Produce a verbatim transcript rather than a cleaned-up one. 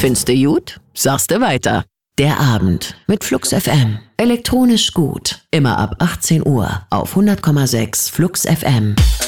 Findste gut? Sagste weiter. Der Abend mit Flux F M. Elektronisch gut. Immer ab achtzehn Uhr auf hundert Komma sechs Flux F M.